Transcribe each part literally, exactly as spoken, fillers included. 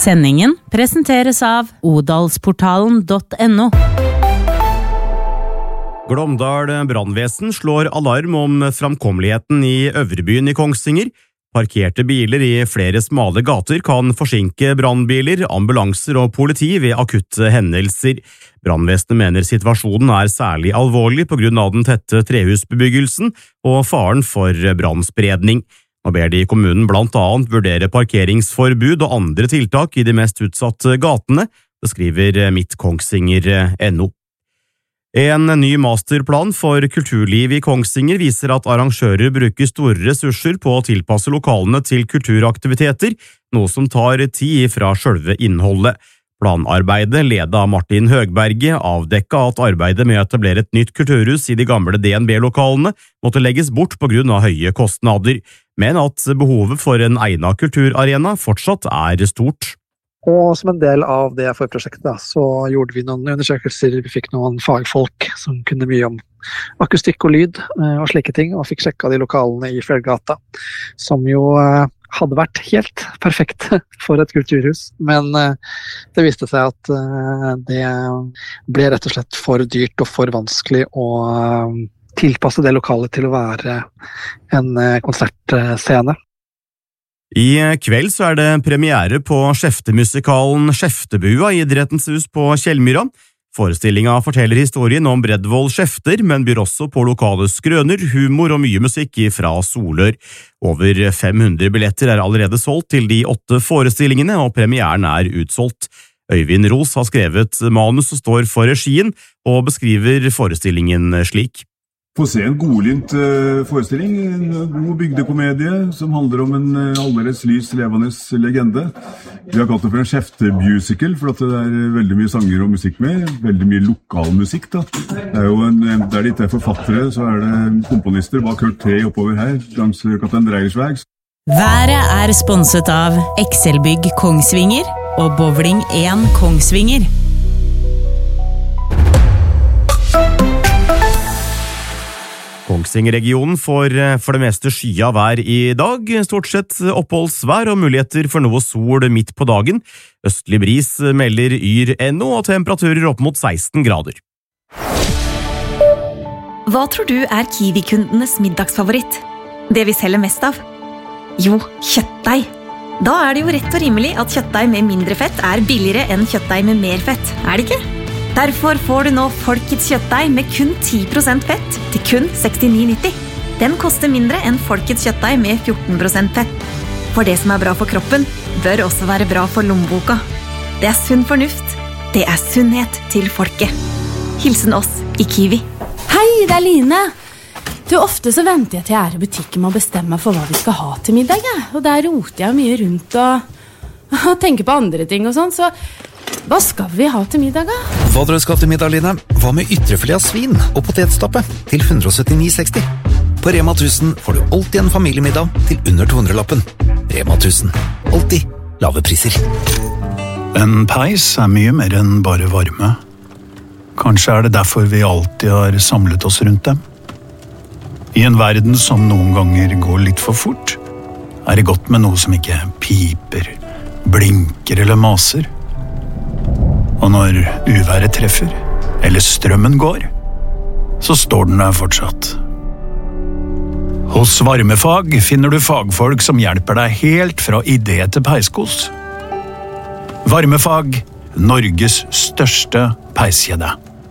Sendingen presenteres av odalsportalen punktum no. Glåmdal brannvesen slår alarm om framkommeligheten i Øvrebyen i Kongsvinger. Parkerte biler i flere smale gater kan forsinke brannbiler, ambulanser og politi ved akutte hendelser. Brannvesenet mener situasjonen er særlig alvorlig på grunn av den tette trehusbebyggelsen og faren for brannspredning. Nå ber de kommunen blant annet vurdere parkeringsforbud og andre tiltak i de mest utsatte gatene, det skriver Midt Kongsvinger punktum no. En ny masterplan for kulturliv i Kongsvinger viser at arrangører bruker store ressurser på å tilpasse lokalene til kulturaktiviteter, noe som tar tid fra selve innholdet. Planarbeidet, ledet av Martin Høgberget, avdekket at arbeidet med å etablere et nytt kulturhus i de gamle D N B-lokalene måtte legges bort på grunn av høye kostnader, men at behovet for en egnet kulturarena fortsatt er stort. Og som en del av det forprosjektet da, så gjorde vi noen undersøkelser, vi fikk noen fagfolk som kunne mye om akustikk og lyd og slike ting, og fikk sjekket de lokalene i Fjellgata, som jo hadde vært helt perfekt for et kulturhus, men det viste seg at det ble rett og slett for dyrt og for vanskelig å tilpasse det lokalet til å være en konsertscene. I kveld så er det premiere på Skjeftemusikalen Skjeftebua i Idrettens hus på Kjellmyra. Forestillingen forteller historien om Bredvold Skjefter, men byr også på lokale skrøner, humor og mye musikk fra Solør. Over fem hundre billetter er allerede solgt til de åtte forestillingene, og premieren er utsolgt. Øyvind Ros har skrevet manus og står for regien, og beskriver forestillingen slik. Få se en godlynt uh, forestilling, en god bygdekomedie som handler om en uh, aldeles lys, levende legende. Vi har kalt det for en Skjeftemusical, for at det er veldig mye sanger og musikk med, veldig mye lokal musikk da. Det er jo en, der det ikke er forfattere, så er det komponister bak Kurt T oppover her, langs Kaptein Dreiersveg. Været er sponset av Excelbygg Kongsvinger og Bowling én Kongsvinger. Kongsvinger-regionen får for det meste skya vær i dag, stort sett oppholdsvær og muligheter for noe sol midt på dagen. Østlig bris melder Yr punktum no og temperaturer opp mot seksten grader. Hva tror du er Kiwi-kundenes middagsfavoritt? Det vi selger mest av? Jo, kjøttdeig. Da er det jo rett og rimelig at kjøttdeig med mindre fett er billigere enn kjøttdeig med mer fett, er det ikke? Derfor får du nå Folkets kjøttdeig med kun ti prosent fett til kun sekstini nitti. Den koster mindre enn Folkets kjøttdeig med fjorten prosent fett. For det som er bra for kroppen, bør også være bra for lommeboka. Det er sunn fornuft. Det er sunnhet til folket. Hilsen oss i Kiwi. Hei, det er Line. Du, ofte så venter jeg til jeg er i butikken med å bestemme for hva vi skal ha til middag. Ja. Og der roter jeg mye rundt og, og tenker på andre ting og sånn, så... Hva skal vi ha til middag, da? Hva dere skal til middag, Line? Hva med ytrefilet av svin og potetstappe til ett hundre syttini seksti? På Rema tusen får du alltid en familiemiddag til under to hundre lappen. Rema tusen. Alltid lave priser. En peis er mye mer enn bare varme. Kanskje er det derfor vi alltid har samlet oss rundt dem. I en verden som noen ganger går litt for fort, er det godt med noe som ikke piper, blinker eller maser. Og når uværet treffer, eller strømmen går, så står den der fortsatt. Hos Varmefag finner du fagfolk som hjelper deg helt fra idé til peiskos. Varmefag, Norges største peiskjede.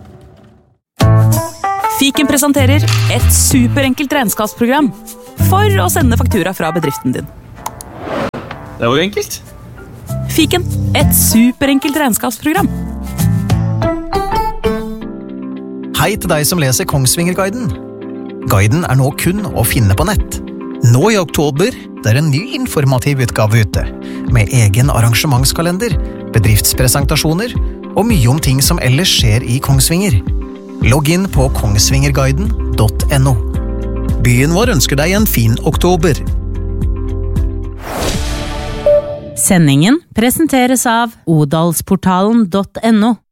Fiken presenterer et superenkelt regnskapsprogram for å sende faktura fra bedriften din. Det var jo enkelt. Fiken, et superenkelt regnskapsprogram. Hei til deg som leser Kongsvinger-guiden. Guiden er nå kun å finne på nett. Nå i oktober det er en ny informativ utgave ute, med egen arrangementskalender, bedriftspresentasjoner og mye om ting som ellers skjer i Kongsvinger. Logg inn på kongsvingerguiden punktum no. Byen vår ønsker deg en fin oktober. Sendingen presenteres av odalsportalen punktum no.